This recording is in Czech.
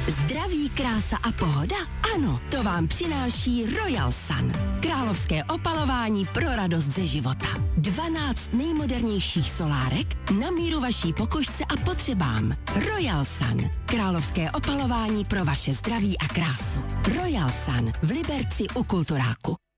Zdraví, krása a pohoda? Ano, to vám přináší Royal Sun. Královské opalování pro radost ze života. 12 nejmodernějších solárek na míru vaší pokožce a potřebám. Royal Sun. Královské opalování pro vaše zdraví a krásu. Royal Sun v Liberci u Kulturáku.